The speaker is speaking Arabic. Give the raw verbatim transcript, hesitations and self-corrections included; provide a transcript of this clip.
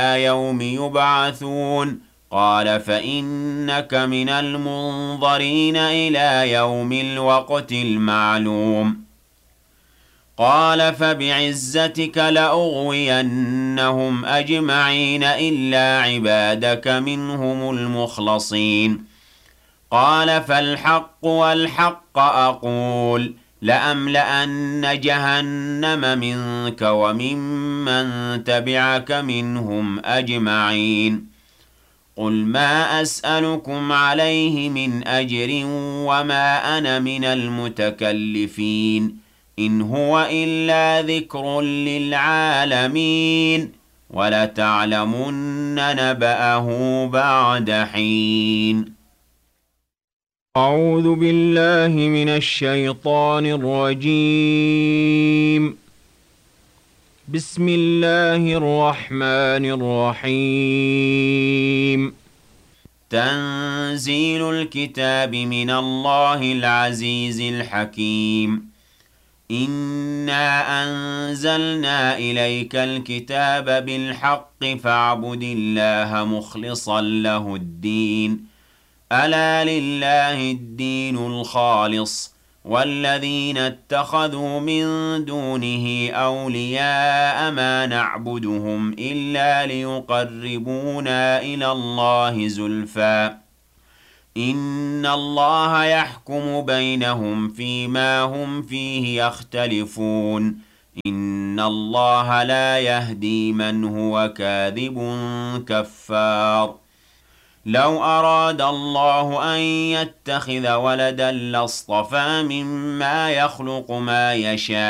يوم يبعثون قال فإنك من المنظرين إلى يوم الوقت المعلوم قال فبعزتك لأغوينهم أجمعين إلا عبادك منهم المخلصين قال فالحق والحق أقول لأملأن جهنم منك وممن تبعك منهم أجمعين قل ما أسألكم عليه من أجر وما أنا من المتكلفين إن هو إلا ذكر للعالمين ولتعلمن نبأه بعد حين أعوذ بالله من الشيطان الرجيم بسم الله الرحمن الرحيم تنزيل الكتاب من الله العزيز الحكيم إنا أنزلنا إليك الكتاب بالحق فاعبد الله مخلصا له الدين ألا لله الدين الخالص والذين اتخذوا من دونه أولياء ما نعبدهم إلا ليقربونا إلى الله زلفى إن الله يحكم بينهم فيما هم فيه يختلفون إن الله لا يهدي من هو كاذب كفار لو أراد الله أن يتخذ ولدا لاصطفى مما يخلق ما يشاء